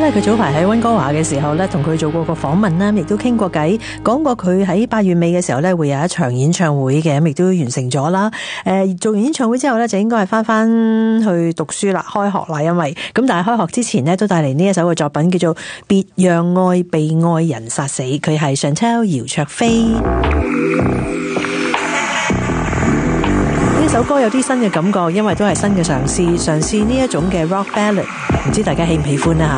咧，佢早排喺溫哥華嘅時候咧，同佢做過個訪問啦，亦都傾過偈，講過佢喺8月尾嘅時候咧會有一場演唱會嘅，咁亦都完成咗啦。做完演唱會之後咧，就應該係翻去讀書啦，開學啦，因為咁，但係開學之前呢，都帶嚟呢一首嘅作品，叫做《別讓愛被愛人殺死》，佢係 Chantel 姚焯菲。呢首歌有啲新嘅感覺，因為都係新嘅嘗試呢一種嘅 rock ballad， 唔知大家喜唔喜歡呢？